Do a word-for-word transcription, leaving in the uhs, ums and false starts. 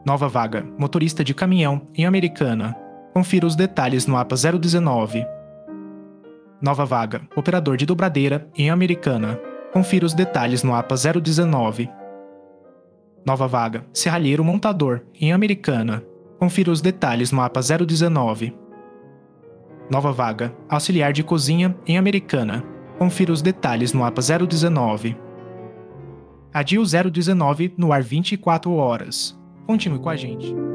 Nova vaga, motorista de caminhão, em Americana. Confira os detalhes no A P A zero dezenove. Nova vaga, operador de dobradeira, em Americana. Confira os detalhes no A P A zero dezenove. Nova vaga, serralheiro montador, em Americana. Confira os detalhes no A P A zero dezenove. Nova vaga, auxiliar de cozinha, em Americana. Confira os detalhes no A P A zero dezenove. A D I U zero dezenove no ar vinte e quatro horas. Continue com a gente.